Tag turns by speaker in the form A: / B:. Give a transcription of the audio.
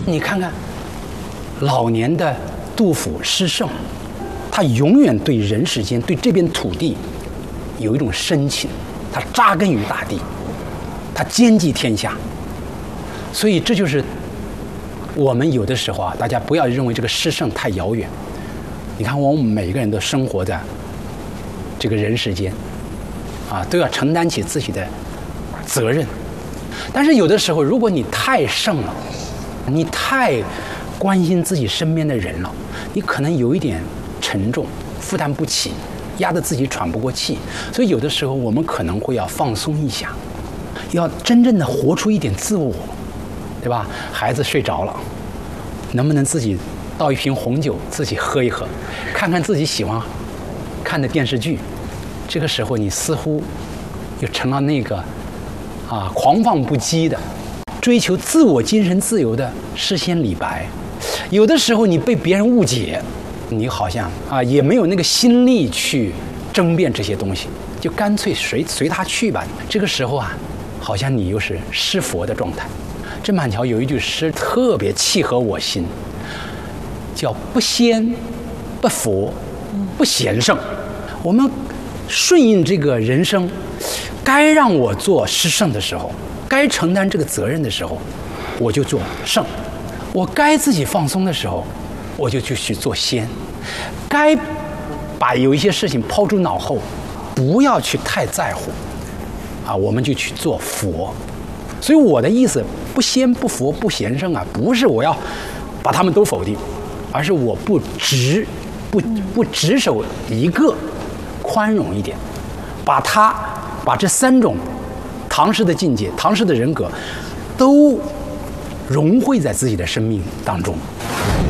A: 你看看老年的杜甫诗圣，他永远对人世间、对这片土地有一种深情，他扎根于大地，他兼济天下。所以这就是我们有的时候啊，大家不要认为这个诗圣太遥远。你看，我们每个人都生活在这个人世间，啊，都要承担起自己的责任。但是有的时候，如果你太圣了，你太关心自己身边的人了，你可能有一点沉重，负担不起，压得自己喘不过气。所以有的时候我们可能会要放松一下，要真正的活出一点自我，对吧？孩子睡着了，能不能自己倒一瓶红酒自己喝一喝，看看自己喜欢看的电视剧？这个时候你似乎就成了那个狂放不羁的追求自我精神自由的诗仙李白。有的时候你被别人误解，你好像也没有那个心力去争辩这些东西，就干脆随他去吧。这个时候好像你又是诗佛的状态。郑板桥有一句诗特别契合我心，叫不仙不佛不贤圣。我们顺应这个人生，该让我做诗圣的时候，该承担这个责任的时候，我就做圣；我该自己放松的时候，我就去做仙；该把有一些事情抛诸脑后，不要去太在乎我们就去做佛。所以我的意思，不仙不佛不贤圣不是我要把他们都否定，而是我不只守一个，宽容一点，把这三种唐诗的境界、唐诗的人格都融汇在自己的生命当中。